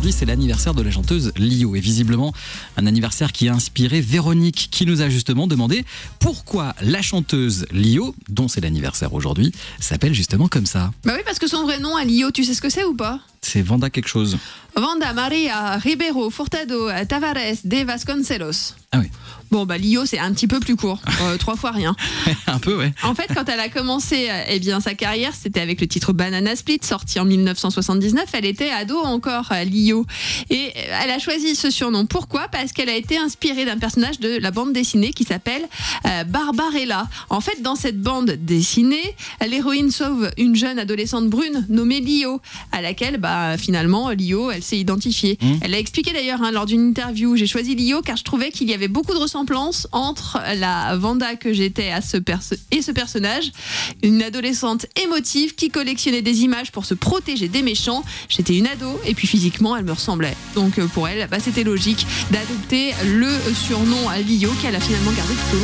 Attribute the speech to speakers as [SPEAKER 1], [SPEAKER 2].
[SPEAKER 1] aujourd'hui, c'est l'anniversaire de la chanteuse Lio. Et visiblement, un anniversaire qui a inspiré Véronique, qui nous a justement demandé pourquoi la chanteuse Lio, dont c'est l'anniversaire aujourd'hui, s'appelle justement comme ça.
[SPEAKER 2] Bah oui, parce que son vrai nom à Lio, tu sais ce que c'est ou pas ?
[SPEAKER 1] C'est Vanda quelque chose.
[SPEAKER 2] Vanda Maria Ribeiro Furtado Tavares de Vasconcelos.
[SPEAKER 1] Ah oui.
[SPEAKER 2] Bon, bah Lio, c'est un petit peu plus court. 3 fois rien.
[SPEAKER 1] Un peu, ouais.
[SPEAKER 2] En fait, quand elle a commencé sa carrière, c'était avec le titre Banana Split, sorti en 1979. Elle était ado encore, Lio. Et elle a choisi ce surnom. Pourquoi ? Parce qu'elle a été inspirée d'un personnage de la bande dessinée qui s'appelle Barbarella. En fait, dans cette bande dessinée, l'héroïne sauve une jeune adolescente brune nommée Lio, à laquelle, finalement, Lio, elle s'est identifiée. Elle a expliqué d'ailleurs lors d'une interview, j'ai choisi Lio car je trouvais qu'il y avait beaucoup de ressemblances entre la Vanda que j'étais et ce personnage, une adolescente émotive qui collectionnait des images pour se protéger des méchants. J'étais une ado et puis physiquement elle me ressemblait. Donc pour elle, c'était logique d'adopter le surnom Lio qu'elle a finalement gardé tout au long